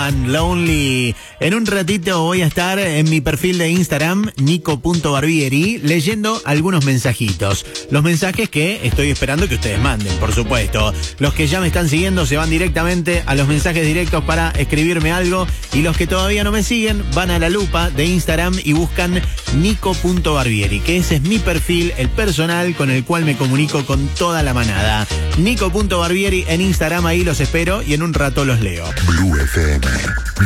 One Lonely. En un ratito voy a estar en mi perfil de Instagram, nico.barbieri, leyendo algunos mensajitos. Los mensajes que estoy esperando que ustedes manden, por supuesto. Los que ya me están siguiendo se van directamente a los mensajes directos para escribirme algo. Y los que todavía no me siguen van a la lupa de Instagram y buscan nico.barbieri, que ese es mi perfil, el personal con el cual me comunico con toda la manada. Nico.barbieri en Instagram, ahí los espero y en un rato los leo. Blue FM.